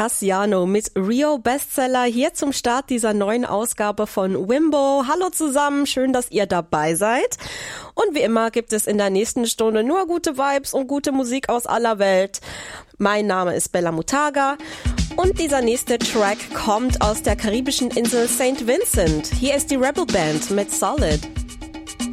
Cassiano mit Rio Bestseller hier zum Start dieser neuen Ausgabe von Wimbo. Hallo zusammen, schön, dass ihr dabei seid. Und wie immer gibt es in der nächsten Stunde nur gute Vibes und gute Musik aus aller Welt. Mein Name ist Bella Mutaga und dieser nächste Track kommt aus der karibischen Insel St. Vincent. Hier ist die Rebel Band mit Solid.